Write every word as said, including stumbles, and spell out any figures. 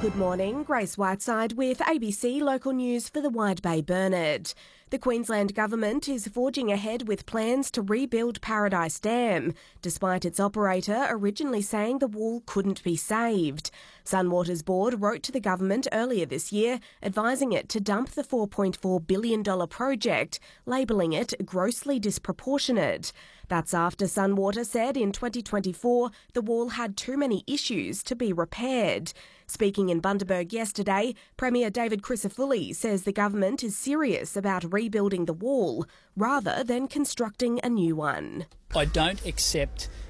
Good morning, Grace Whiteside with A B C Local News for the Wide Bay Burnett. The Queensland Government is forging ahead with plans to rebuild Paradise Dam, despite its operator originally saying the wall couldn't be saved. Sunwater's board wrote to the government earlier this year, advising it to dump the four point four billion dollars project, labelling it grossly disproportionate. That's after Sunwater said in twenty twenty-four the wall had too many issues to be repaired. Speaking in Bundaberg yesterday, Premier David Crisafulli says the government is serious about rebuilding the wall rather than constructing a new one. I don't accept